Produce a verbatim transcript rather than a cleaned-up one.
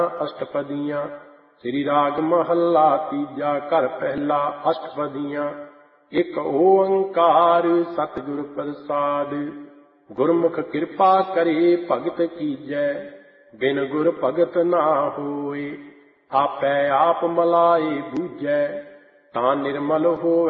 ਅਸ਼ਟਪਦੀਆਂ। ਸ੍ਰੀ ਰਾਗ ਮਹੱਲਾ ਤੀਜਾ। ਘਰ ਪਹਿਲਾ। ਅਸ਼ਟਪਦੀਆਂ। ਇੱਕ ਓੰਕਾਰ ਸਤਿਗੁਰ ਪ੍ਰਸਾਦਿ। ਗੁਰਮੁਖ ਕਿਰਪਾ ਕਰੇ ਭਗਤ ਕੀਜੈ। ਬਿਨ ਗੁਰ ਭਗਤ ਨਾ ਹੋਏ। ਆਪੈ ਆਪ ਮਲਾਏ ਬੂਝੈ। ਤਾਂ ਨਿਰਮਲ ਹੋਵੇ